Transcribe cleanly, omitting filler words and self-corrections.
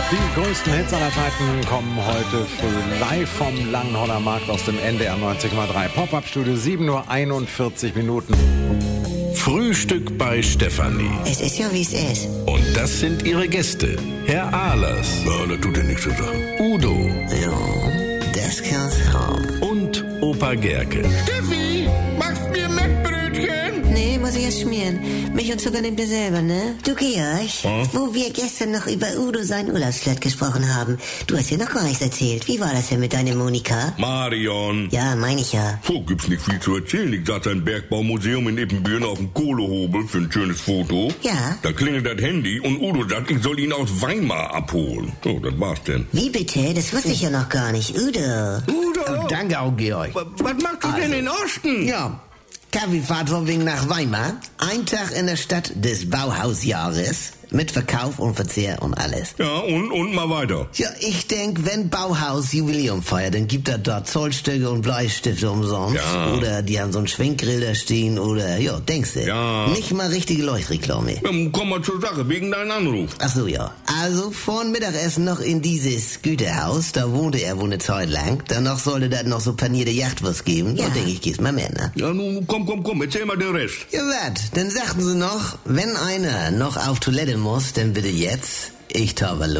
Die größten Hits aller Zeiten kommen heute früh live vom Langenhorner Markt aus dem NDR 90,3. Pop-Up-Studio, 7:41 Uhr. Frühstück bei Stefanie. Es ist ja, wie es ist. Und das sind ihre Gäste. Herr Ahlers. Ja, das tut ja nichts zur Sache. Udo. Ja, das kann's haben. Und Opa Gerke. Steffi, machst mir Mettbrötchen? Nee, muss ich erst schmieren. Milch und Zucker nehmt ihr selber, ne? Du, Georg, wo wir gestern noch über Udo seinen Urlaubsflirt gesprochen haben, du hast ja noch gar nichts erzählt. Wie war das denn mit deiner Monika? Marion. Ja, meine ich ja. So gibt's nicht viel zu erzählen. Ich saß ein Bergbaumuseum in Ippenbüren auf dem Kohlehobel für ein schönes Foto. Ja. Da klingelt das Handy und Udo sagt, ich soll ihn aus Weimar abholen. So, das war's denn. Wie bitte? Das wusste ich ja noch gar nicht. Udo. Udo! Danke auch, Georg. Was machst du denn in Osten? Ja, Kaffeefahrt von wegen nach Weimar. Ein Tag in der Stadt des Bauhausjahres. Mit Verkauf und Verzehr und alles. Ja, und mal weiter. Ja, ich denk, wenn Bauhaus Jubiläum feiert, dann gibt er dort Zollstöcke und Bleistifte umsonst. Ja. Oder die haben so einen Schwenkgrill da stehen oder, ja, denkst du? Ja. Nicht mal richtige Leuchtreklame. Ja, komm mal zur Sache, wegen deinem Anruf. Ach so, ja. Also vorn Mittagessen noch in dieses Güterhaus, da wohnte er wohl eine Zeit lang. Danach sollte da noch so panierte Jachtwurst geben. Ja. Da denk ich, gehst mal mit, ne? Ja, nun, komm, erzähl mal den Rest. Ja, wat? Dann sagten sie noch, wenn einer noch auf Toilette muss, dann bitte jetzt. Ich taube